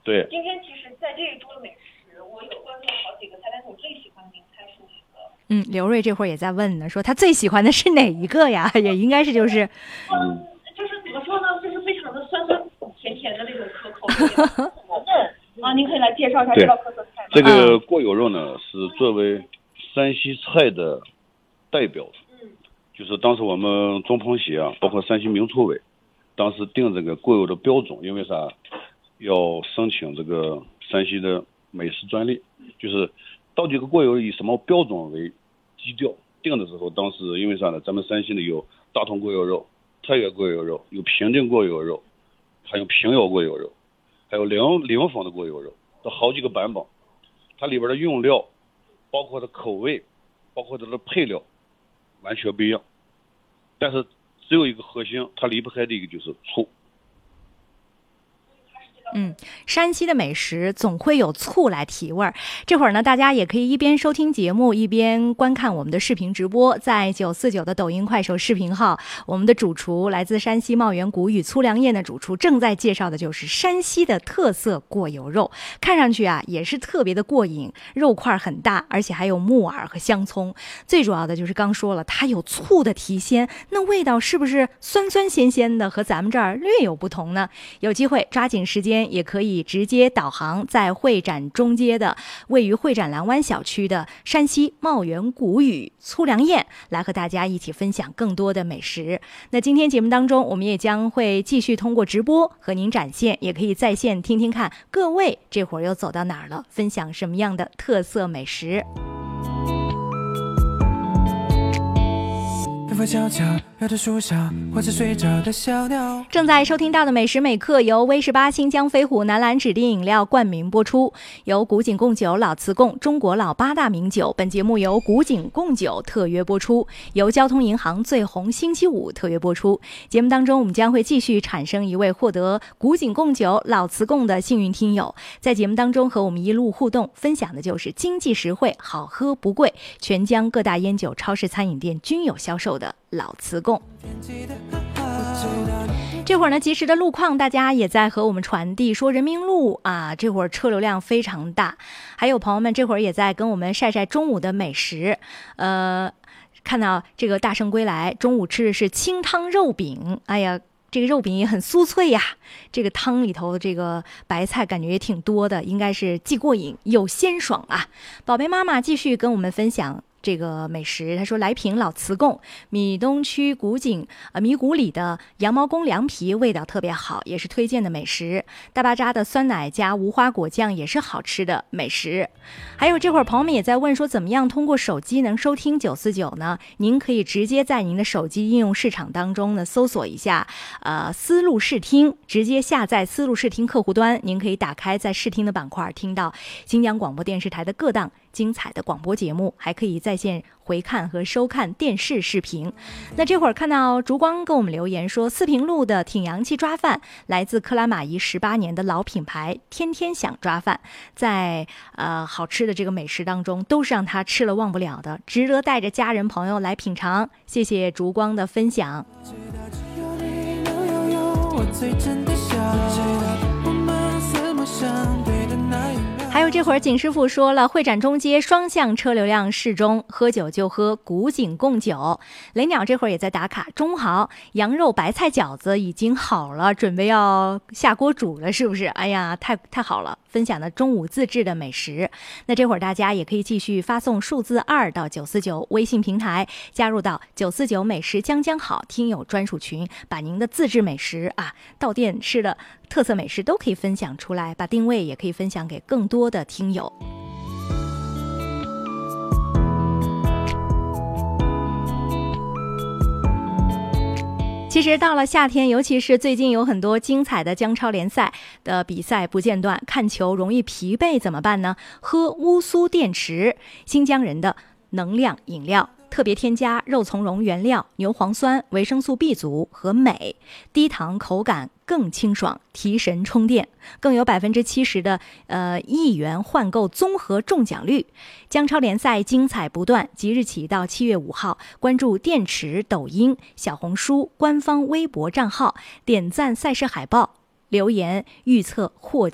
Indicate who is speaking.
Speaker 1: 对。
Speaker 2: 今天其实在这一桌的美食，我有关注了好几个菜，但是我最喜欢的名菜是哪个？
Speaker 3: 刘瑞这会儿也在问呢，说他最喜欢的是哪一个呀？也应该是就是，
Speaker 2: 就是怎么说呢，就是非常的酸酸甜甜的那种可口的啊，您可以来介绍一下这道特色菜吗？
Speaker 1: 这个过油肉呢，是作为山西菜的代表的。就是当时我们中烹协啊，包括山西名厨委，当时定这个过油的标准，因为啥？要申请这个山西的美食专利，就是到底这个过油以什么标准为基调定的时候，当时因为啥呢？咱们山西呢有大同过油肉、太原过油肉，有平定过油肉，还有平遥过油肉，还有临汾的过油肉，这好几个版本。它里边的用料，包括它口味，包括它的配料，完全不一样。但是只有一个核心，它离不开的一个就是醋。
Speaker 3: 山西的美食总会有醋来提味儿。这会儿呢，大家也可以一边收听节目，一边观看我们的视频直播。在949的抖音、快手视频号，我们的主厨来自山西茂源古语粗粮宴的主厨正在介绍的就是山西的特色过油肉，看上去啊也是特别的过瘾，肉块很大，而且还有木耳和香葱。最主要的就是刚说了，它有醋的提鲜，那味道是不是酸酸鲜鲜的，和咱们这儿略有不同呢？有机会抓紧时间，也可以直接导航在会展中街的位于会展蓝湾小区的山西茂源古语粗粮宴，来和大家一起分享更多的美食。那今天节目当中，我们也将会继续通过直播和您展现，也可以在线听听看各位这会儿又走到哪儿了，分享什么样的特色美食。正在收听到的美食美客由威18新疆飞虎南蓝指定饮料冠名播出，由古井贡酒、老瓷贡中国老8大名酒。本节目由古井贡酒特约播出，由交通银行最红星期五特约播出。节目当中，我们将会继续产生一位获得古井贡酒、老瓷贡的幸运听友，在节目当中和我们一路互动，分享的就是经济实惠、好喝不贵，全疆各大烟酒、超市、餐饮店均有销售的老瓷贡。这会儿呢，及时的路况大家也在和我们传递，说人民路啊，这会儿车流量非常大。还有朋友们这会儿也在跟我们晒晒中午的美食。看到这个大圣归来，中午吃的是清汤肉饼，哎呀，这个肉饼也很酥脆呀，这个汤里头的这个白菜感觉也挺多的，应该是既过瘾又鲜爽啊。宝贝妈妈继续跟我们分享这个美食，他说来瓶老瓷贡，米东区古井米谷里的羊毛公凉皮味道特别好，也是推荐的美食。大巴扎的酸奶加无花果酱也是好吃的美食。还有这会儿朋友们也在问说，怎么样通过手机能收听949呢？您可以直接在您的手机应用市场当中呢搜索一下思路视听，直接下载思路视听客户端，您可以打开在视听的板块，听到新疆广播电视台的各档精彩的广播节目，还可以在线回看和收看电视视频。那这会儿看到烛光跟我们留言说，四平路的挺洋气抓饭来自克拉玛依18年的老品牌天天享抓饭，在好吃的这个美食当中都是让他吃了忘不了的，值得带着家人朋友来品尝。谢谢烛光的分享。还有这会儿景师傅说了，会展中街双向车流量适中，喝酒就喝古井贡酒。雷鸟这会儿也在打卡，中豪羊肉白菜饺子已经好了，准备要下锅煮了，是不是？哎呀，太好了，分享的中午自制的美食。那这会儿大家也可以继续发送数字2到949微信平台，加入到949美食将将好听友专属群，把您的自制美食到店吃的特色美食都可以分享出来，把定位也可以分享给更多的听友。其实到了夏天，尤其是最近有很多精彩的姜超联赛的比赛不间断，看球容易疲惫怎么办呢？喝乌苏电池，新疆人的能量饮料，特别添加肉苁蓉原料、牛磺酸、维生素 B 族和镁，低糖口感更清爽，提神充电，更有70%的1亿元换购综合中奖率。姜超联赛精彩不断，即日起到7月5号，关注电池抖音、小红书官方微博账号，点赞赛事海报，留言预测获